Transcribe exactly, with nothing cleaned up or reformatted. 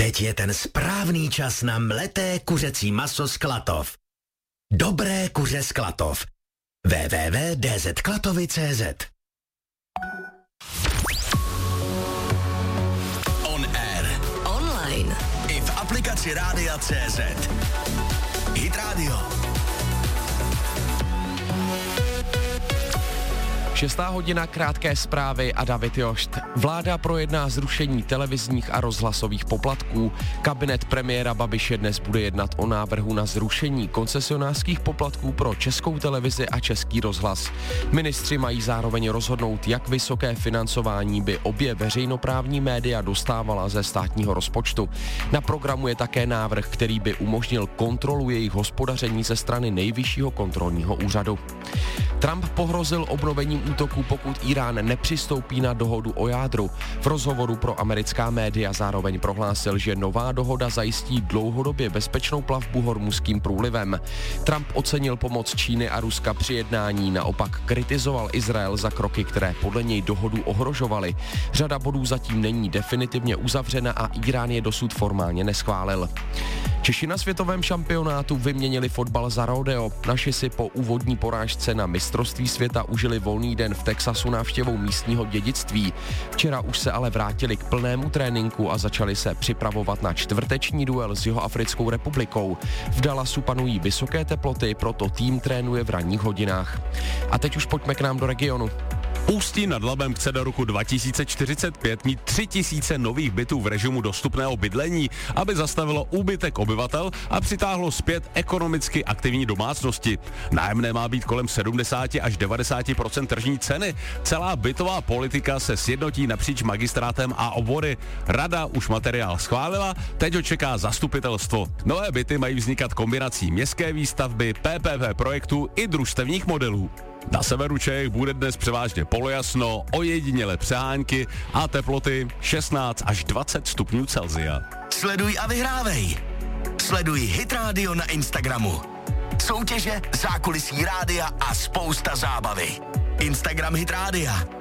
Teď je ten správný čas na mleté kuřecí maso z Klatov. Dobré kuře z Klatov. w w w tečka d z klatovy tečka c z On air. Online. I v aplikaci Rádia C Z. Hit Radio. Šestá hodina, krátké zprávy a David Jošt. Vláda projedná zrušení televizních a rozhlasových poplatků. Kabinet premiéra Babiše dnes bude jednat o návrhu na zrušení koncesionářských poplatků pro Českou televizi a Český rozhlas. Ministři mají zároveň rozhodnout, jak vysoké financování by obě veřejnoprávní média dostávala ze státního rozpočtu. Na programu je také návrh, který by umožnil kontrolu jejich hospodaření ze strany Nejvyššího kontrolního úřadu. Trump pohrozil obnovením útoku, pokud Irán nepřistoupí na dohodu o jádru. V rozhovoru pro americká média zároveň prohlásil, že nová dohoda zajistí dlouhodobě bezpečnou plavbu Hormuzským průlivem. Trump ocenil pomoc Číny a Ruska při jednání, naopak kritizoval Izrael za kroky, které podle něj dohodu ohrožovaly. Řada bodů zatím není definitivně uzavřena a Irán je dosud formálně neschválil. Češi na světovém šampionátu vyměnili fotbal za rodeo. Naši si po úvodní porážce na mistrovství světa užili volný den v Texasu návštěvou místního dědictví. Včera už se ale vrátili k plnému tréninku a začali se připravovat na čtvrteční duel s Jihoafrickou republikou. V Dallasu panují vysoké teploty, proto tým trénuje v ranních hodinách. A teď už pojďme k nám do regionu. Ústí nad Labem chce do roku dva tisíce čtyřicet pět mít tři tisíce nových bytů v režimu dostupného bydlení, aby zastavilo úbytek obyvatel a přitáhlo zpět ekonomicky aktivní domácnosti. Nájemné má být kolem sedmdesát až devadesát procent tržní ceny. Celá bytová politika se sjednotí napříč magistrátem a obory. Rada už materiál schválila, teď ho čeká zastupitelstvo. Nové byty mají vznikat kombinací městské výstavby, P P P projektů i družstevních modelů. Na severu Čech bude dnes převážně polojasno, ojedinělé přehánky a teploty šestnáct až dvacet stupňů Celsia. Sleduj a vyhrávej. Sleduj Hit Radio na Instagramu. Soutěže, zákulisí rádia a spousta zábavy. Instagram Hit Rádia.